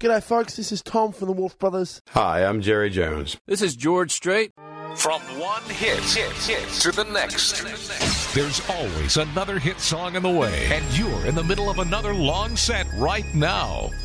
G'day, folks. This is Tom from the Wolf Brothers. Hi, I'm Jerry Jones. This is George Strait. From one hit to the next. There's always another hit song in the way, and you're in the middle of another long set right now.